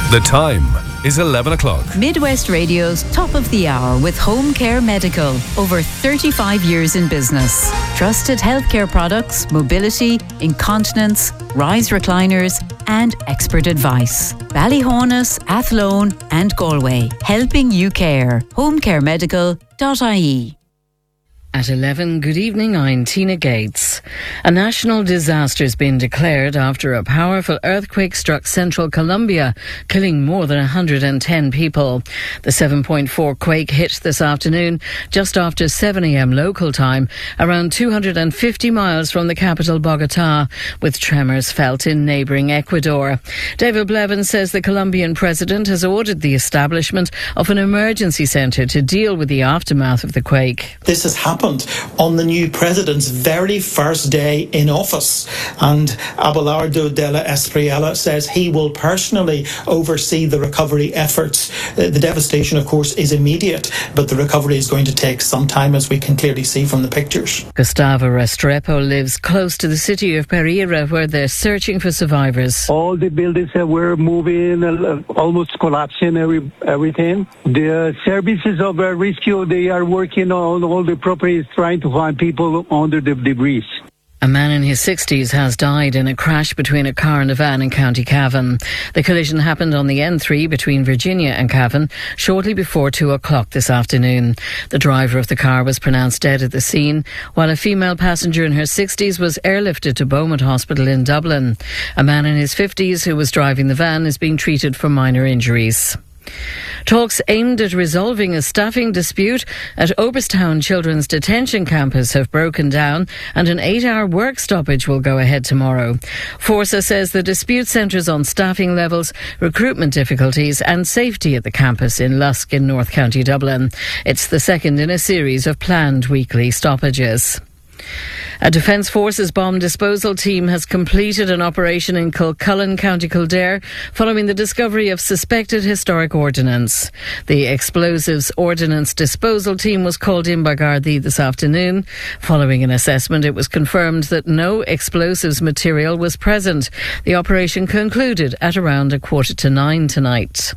The time is 11 o'clock. Midwest Radio's Top of the Hour with Home Care Medical. Over 35 years in business. Trusted healthcare products, mobility, incontinence, rise recliners and expert advice. Ballyhonus, Athlone and Galway. Helping you care. homecaremedical.ie. At 11, good evening, I'm Tina Gates. A national disaster has been declared after a powerful earthquake struck central Colombia, killing more than 110 people. The 7.4 quake hit this afternoon, just after 7 a.m. local time, around 250 miles from the capital Bogotá, with tremors felt in neighbouring Ecuador. David Blevins says the Colombian president has ordered the establishment of an emergency centre to deal with the aftermath of the quake. This has happened on the new president's very first day in office, and Abelardo de la Espriella says he will personally oversee the recovery efforts. The devastation, of course, is immediate, but the recovery is going to take some time, as we can clearly see from the pictures. Gustavo Restrepo lives close to the city of Pereira, where they're searching for survivors. All the buildings were moving, almost collapsing, everything. The services of rescue, they are working on all the properties, trying to find people under the debris. A man in his 60s has died in a crash between a car and a van in County Cavan. The collision happened on the N3 between Virginia and Cavan shortly before 2 o'clock this afternoon. The driver of the car was pronounced dead at the scene, while a female passenger in her 60s was airlifted to Beaumont Hospital in Dublin. A man in his 50s who was driving the van is being treated for minor injuries. Talks aimed at resolving a staffing dispute at Oberstown Children's Detention Campus have broken down, and an 8-hour work stoppage will go ahead tomorrow. Forza says the dispute centres on staffing levels, recruitment difficulties and safety at the campus in Lusk in North County Dublin. It's the second in a series of planned weekly stoppages. A Defence Forces bomb disposal team has completed an operation in Kilcullen, County Kildare, following the discovery of suspected historic ordnance. The explosives ordnance disposal team was called in by Gardaí this afternoon. Following an assessment, it was confirmed that no explosives material was present. The operation concluded at around 8:45 tonight.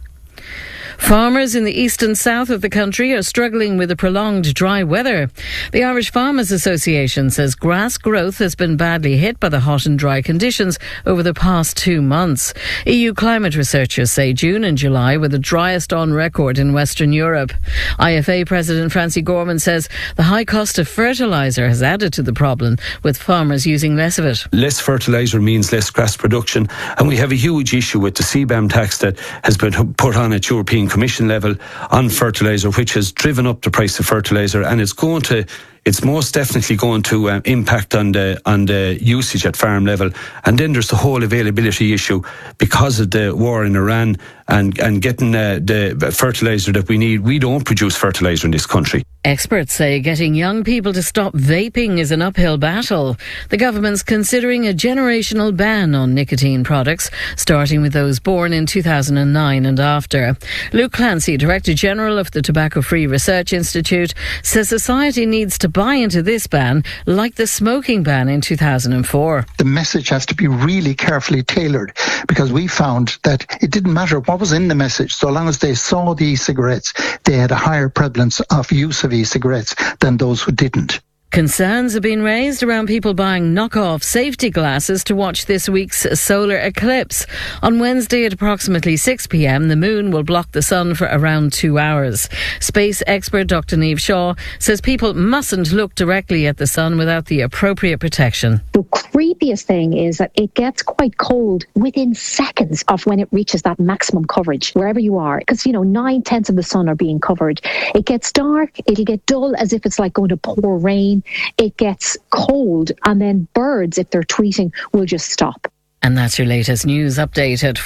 Farmers in the east and south of the country are struggling with the prolonged dry weather. The Irish Farmers Association says grass growth has been badly hit by the hot and dry conditions over the past 2 months. EU climate researchers say June and July were the driest on record in Western Europe. IFA President Francie Gorman says the high cost of fertiliser has added to the problem, with farmers using less of it. Less fertiliser means less grass production, and we have a huge issue with the CBAM tax that has been put on at European Commission level on fertiliser, which has driven up the price of fertiliser, and it's most definitely going to impact on the usage at farm level. And then there's the whole availability issue because of the war in Iran and getting the fertiliser that we need. We don't produce fertiliser in this country. Experts say getting young people to stop vaping is an uphill battle. The government's considering a generational ban on nicotine products, starting with those born in 2009 and after. Luke Clancy, Director General of the Tobacco Free Research Institute, says society needs to buy into this ban like the smoking ban in 2004. The message has to be really carefully tailored, because we found that it didn't matter what was in the message, so long as they saw the e-cigarettes, they had a higher prevalence of use of e-cigarettes than those who didn't. Concerns have been raised around people buying knockoff safety glasses to watch this week's solar eclipse. On Wednesday at approximately 6 p.m, the moon will block the sun for around 2 hours. Space expert Dr. Niamh Shaw says people mustn't look directly at the sun without the appropriate protection. The creepiest thing is that it gets quite cold within seconds of when it reaches that maximum coverage, wherever you are, because, 9/10 of the sun are being covered. It gets dark, it'll get dull as if it's like going to pour rain. It gets cold, and then birds, if they're tweeting, will just stop. And that's your latest news update at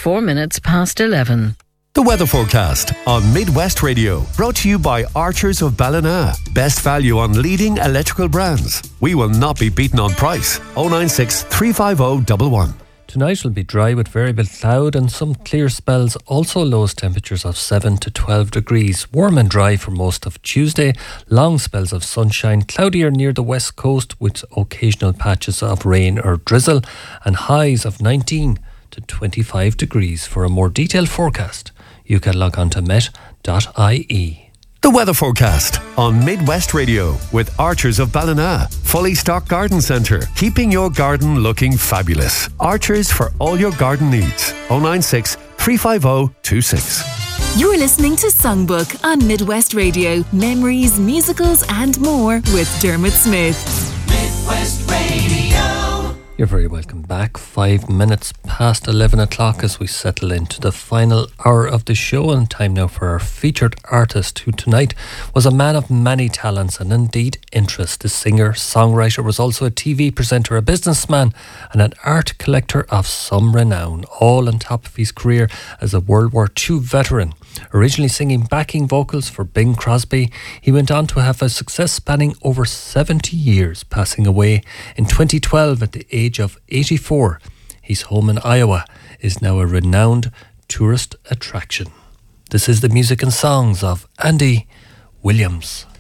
11:04. The weather forecast on Midwest Radio, brought to you by Archers of Ballina. Best value on leading electrical brands. We will not be beaten on price. 096 350 111. Tonight will be dry with variable cloud and some clear spells. Also lowest temperatures of 7 to 12 degrees. Warm and dry for most of Tuesday. Long spells of sunshine. Cloudier near the west coast with occasional patches of rain or drizzle. And highs of 19 to 25 degrees. For a more detailed forecast, you can log on to met.ie. The weather forecast on Midwest Radio with Archers of Ballina. Fully stocked garden centre, keeping your garden looking fabulous. Archers for all your garden needs. 096 350 26. You're listening to Songbook on Midwest Radio. Memories, musicals and more with Dermot Smith. Midwest Radio. You're very welcome back. 5 minutes past 11 o'clock as we settle into the final hour of the show, and time now for our featured artist, who tonight was a man of many talents and indeed interests. The singer, songwriter, was also a TV presenter, a businessman and an art collector of some renown, all on top of his career as a World War II veteran. Originally singing backing vocals for Bing Crosby, he went on to have a success spanning over 70 years, passing away in 2012 at the age of 84. His home in Iowa is now a renowned tourist attraction. This is the music and songs of Andy Williams.